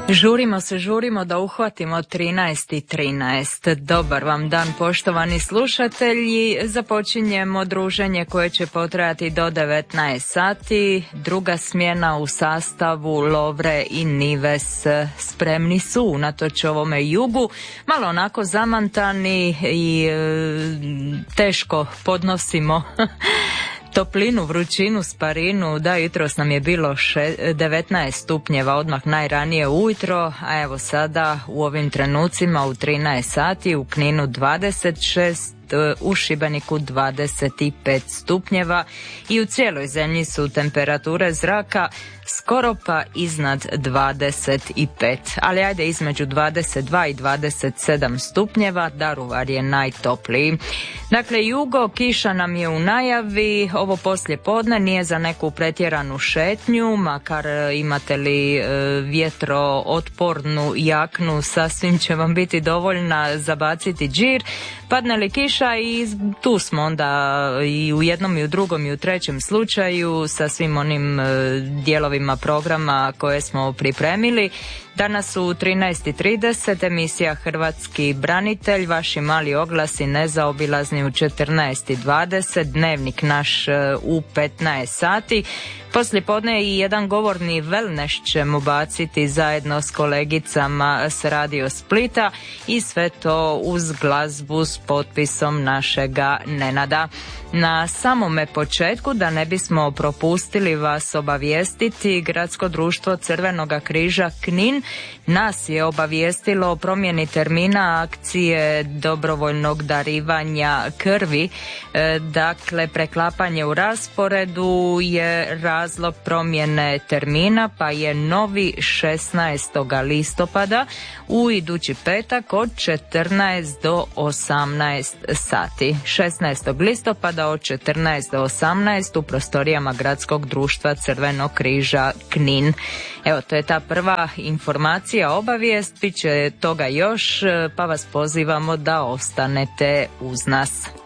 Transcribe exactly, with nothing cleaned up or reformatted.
Žurimo se, žurimo da uhvatimo trinaest i trinaest. Dobar vam dan, poštovani slušatelji. Započinjemo druženje koje će potrajati do devetnaest sati. Druga smjena u sastavu Lovre i Nives spremni su unatoč ovome jugu. Malo onako zamantani i e, teško podnosimo toplinu, vrućinu, sparinu. Da, jutros nam je bilo devetnaest stupnjeva odmah najranije ujutro, a evo sada u ovim trenucima u trinaest sati u Kninu dvadeset šest, u Šibeniku dvadeset pet stupnjeva i u cijeloj zemlji su temperature zraka skoro pa iznad dvadeset pet, ali ajde između dvadeset dva i dvadeset sedam stupnjeva. Daruvar je najtopliji. Dakle, jugo, kiša nam je u najavi. Ovo poslje podne nije za neku pretjeranu šetnju, makar imate li vjetro otpornu jaknu, sasvim će vam biti dovoljna zabaciti džir. Padne li kiša i tu smo onda i u jednom i u drugom i u trećem slučaju sa svim onim dijelovima programa koje smo pripremili. Danas u trinaest i trideset emisija Hrvatski branitelj, vaši mali oglasi nezaobilazni u četrnaest i dvadeset, dnevnik naš u petnaest sati. Poslijepodne i jedan govorni wellness ćemo baciti zajedno s kolegicama s Radio Splita i sve to uz glazbu s potpisom našega Nenada. Na samome početku, da ne bismo propustili vas obavijestiti, Gradsko društvo Crvenoga križa Knin nas je obavijestilo o promjeni termina akcije dobrovoljnog darivanja krvi. E, dakle, preklapanje u rasporedu je razlog promjene termina, pa je novi šesnaestog listopada u idući petak od četrnaest do osamnaest sati. šesnaestog listopada od četrnaest do osamnaest u prostorijama Gradskog društva Crvenog križa Knin. Evo, to je ta prva informacija, obavijest, bit će toga još, pa vas pozivamo da ostanete uz nas.